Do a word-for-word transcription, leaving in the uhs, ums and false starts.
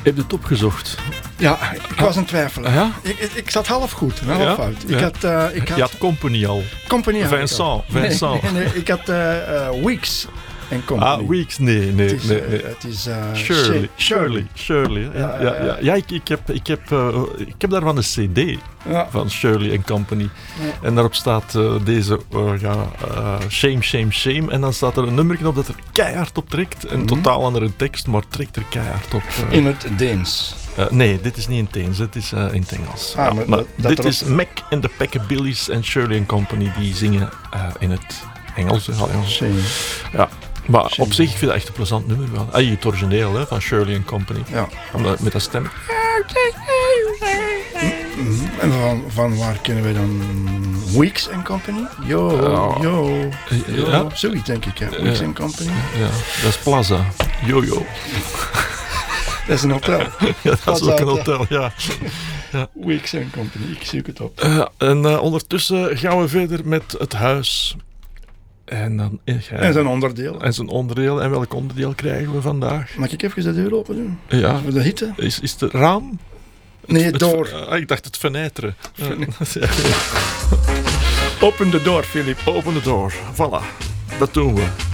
Heb je het opgezocht? Ja, ik was in twijfel. Ah, ja? ik, ik, ik zat half goed, half Ja? fout. Ik Ja. had, uh, ik had, Je had Company al. Company. had ik Vincent, al. Vincent. Nee, nee, nee, ik had uh, uh, Weeks en Company. Ah, Weeks, nee, nee, Het is, nee. uh, nee. het is uh, Shirley, Sha- Shirley, Shirley. Ja, Ja, ja, ja, ja. ja. ja ik, ik, heb, ik, heb, uh, ik heb daarvan een cd Ja. van Shirley and Company. Ja. En daarop staat uh, deze, uh, ja, uh, shame, shame, shame. En dan staat er een nummer op dat er keihard op trekt. Een Mhm. totaal andere tekst, maar trekt er keihard op. Uh, In het Deens. uh, nee, dit is niet in het Deens, dit is uh, in het Engels. Ah, Ja, maar maar dat- dat dit erop- is Mac and the Packabillies en Shirley and Company, die zingen uh, in het Engels. Ja, Engels. Shame. Ja. Maar Shame. op zich vind ik dat echt een plezant nummer wel. Ah, het origineel hè, van Shirley and Company. Ja. Omdat, met dat stem. Mhm. En van, van waar kennen wij dan Weeks and Company? Yo, Ja. yo, yo. Ja. Zoiets denk ik, hè. Weeks Ja. and Company. Ja, dat is Plaza. Jojo. Dat is een hotel. Ja, dat is ook een Plaza. hotel, ja. Weeks and Company, ik zoek het op. Uh, en uh, ondertussen gaan we verder met het huis. En dan... Uh, En zijn onderdeel. en zijn onderdeel. En welk onderdeel krijgen we vandaag? Mag ik even de deur open doen? Ja. Voor de hitte? Is, is het raam? Nee, Het- door. uh, ik dacht het venijteren. Uh, ja. Open de door, Filip. Open de door. Voilà. Dat doen we.